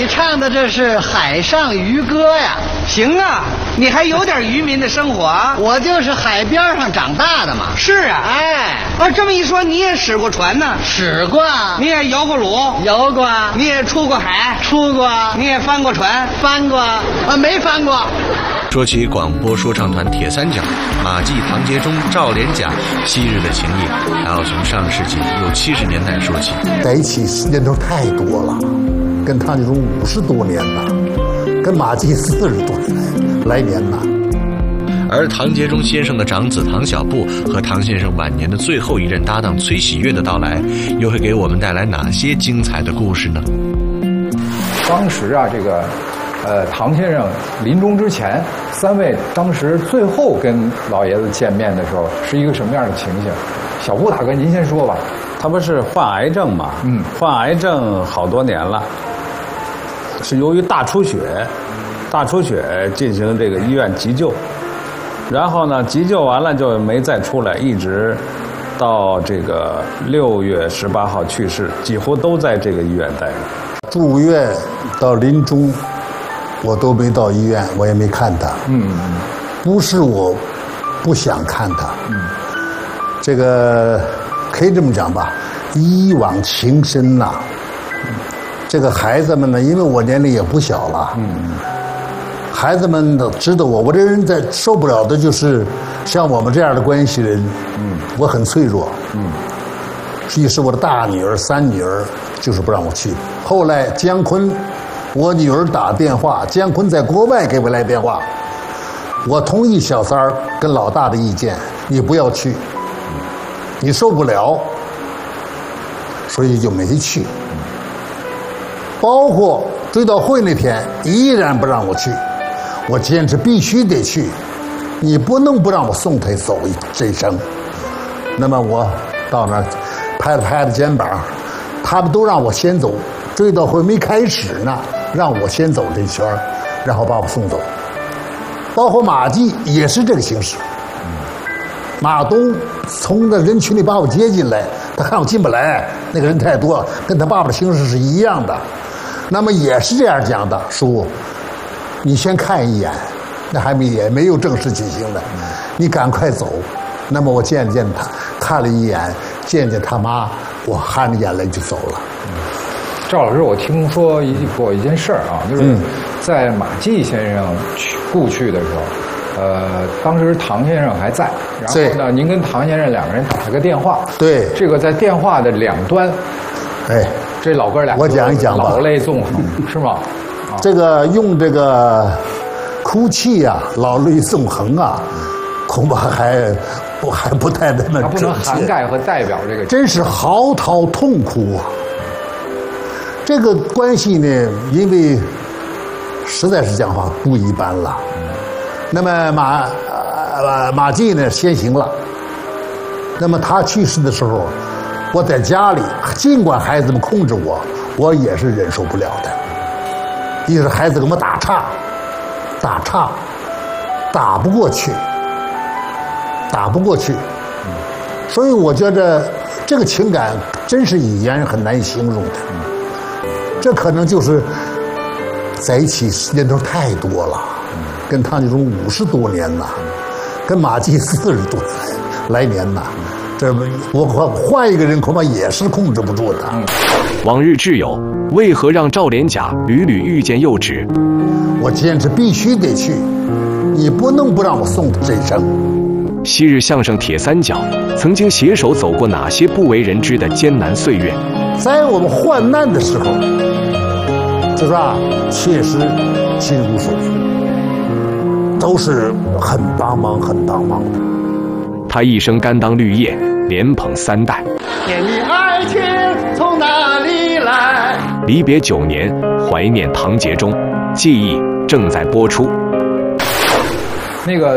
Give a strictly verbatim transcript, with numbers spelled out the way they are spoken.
唱的这是海上渔歌呀。 行啊，你还有点渔民的生活啊？ 我就是海边上长大的嘛。 是啊， 哎， 啊，这么一说，你也使过船呢？ 使过。 你也摇过橹？ 摇过。 你也出过海？ 出过。 你也翻过船？ 翻过。啊，没翻过。 说起广播说唱团铁三角，马季、唐杰忠、赵连甲昔日的情谊，还要从上世纪六七十年代说起。 在一起时间都太多了，跟唐杰忠五十多年了，跟马季四十多年来年了。 而唐杰忠先生的长子唐小布和唐先生晚年的最后一任搭档崔喜悦的到来，又会给我们带来哪些精彩的故事呢？ 当时啊，这个。呃，唐先生临终之前，三位当时最后跟老爷子见面的时候，是一个什么样的情形？小布大哥，您先说吧。 他不是患癌症嘛？嗯，患癌症好多年了，是由于大出血，大出血进行这个医院急救，然后呢，急救完了就没再出来，一直到这个六月十八号去世，几乎都在这个医院待着。 住院到临终。我都没到医院，我也没看他。嗯嗯，不是我不想看他。嗯，这个可以这么讲吧，一往情深呐、啊。这个孩子们呢，因为我年龄也不小了。嗯，孩子们都知道我，我这人在受不了的就是像我们这样的关系人。嗯，我很脆弱。嗯，所以是我的大女儿、三女儿就是不让我去。后来姜昆。我女儿打电话，姜昆在国外给我来电话，我同意小三儿跟老大的意见，你不要去，你受不了，所以就没去。包括追悼会那天，依然不让我去，我坚持必须得去，你不能不让我送他走这一生。那么我到那儿拍了拍他肩膀，他们都让我先走，追悼会没开始呢。让我先走这一圈，然后把我送走。包括马季也是这个形式。马东从那人群里把我接进来，他看我进不来，那个人太多，跟他爸爸的形式是一样的。那么也是这样讲的，叔，你先看一眼，那还没也没有正式举行的，你赶快走。那么我见了见他，看了一眼，见见他妈，我含着眼泪就走了。 赵老师，我听说一过一件事儿啊，就是在马季先生去故去的时候，呃，当时唐先生还在，然后呢，您跟唐先生两个人打了个电话， 对， 这个在电话的两端， 哎， 这老哥俩我讲一讲吧， 老泪纵横，是吗？ 啊、这个用这个哭泣啊，老泪纵横啊，恐怕还不还不太那么它不能涵盖和代表这个， 真是嚎啕痛哭啊。这个关系呢，因为实在是讲话不一般了。那么马呃马季呢先行了。那么他去世的时候，我在家里，尽管孩子们控制我，我也是忍受不了的。一是孩子给我们打岔，打岔，打不过去，打不过去。所以我觉得这个情感真是语言很难形容的。这可能就是在一起时间都太多了，跟唐杰忠五十多年了，跟马季四十多来年了，这我换一个人恐怕也是控制不住的。 往日挚友，为何让赵连甲屡屡遇见又止？ 我坚持必须得去，你不能不让我送这一生。 昔日相声铁三角曾经携手走过哪些不为人知的艰难岁月？ 在我们患难的时候，就是啊，确实亲如手，都是很帮忙、很帮忙的。 他一生甘当绿叶，连捧三代。 念你爱情从哪里来？ 离别九年，怀念唐杰忠，记忆正在播出。 那个。